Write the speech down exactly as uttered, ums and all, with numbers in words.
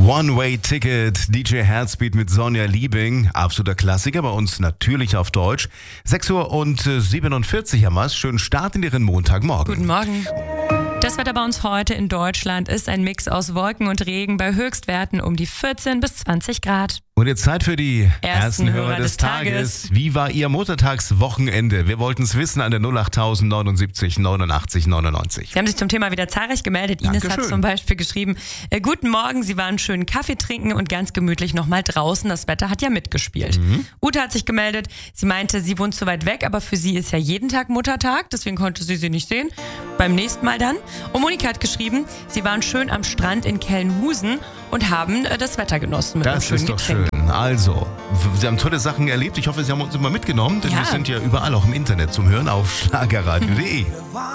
One-Way-Ticket, D J Herzbeat mit Sonja Liebing, absoluter Klassiker bei uns natürlich auf Deutsch. sechs Uhr und siebenundvierzig haben wir es. Schönen Start in Ihren Montagmorgen. Guten Morgen. Das Wetter bei uns heute in Deutschland ist ein Mix aus Wolken und Regen bei Höchstwerten um die vierzehn bis zwanzig Grad. Und jetzt Zeit für die ersten, Ersten Hörer, Hörer des, des Tages. Tages. Wie war Ihr Montagswochenende? Wir wollten es wissen an der null acht null null neunundsiebzig neunundachtzig neunundneunzig. Sie haben sich zum Thema wieder zahlreich gemeldet. Ines Dankeschön. hat zum Beispiel geschrieben, äh, guten Morgen, Sie waren schön Kaffee trinken und ganz gemütlich nochmal draußen. Das Wetter hat ja mitgespielt. Mhm. Ute hat sich gemeldet, sie meinte, sie wohnt zu weit weg, aber für sie ist ja jeden Tag Muttertag, deswegen konnte sie sie nicht sehen. Beim nächsten Mal dann. Und Monika hat geschrieben, sie waren schön am Strand in Kellenhusen und haben äh, das Wetter genossen mit einem Das schönen ist doch Getränk. schön. Also, Sie haben tolle Sachen erlebt. Ich hoffe, Sie haben uns immer mitgenommen, denn Ja. wir sind ja überall auch im Internet zum Hören auf schlagerradio punkt de.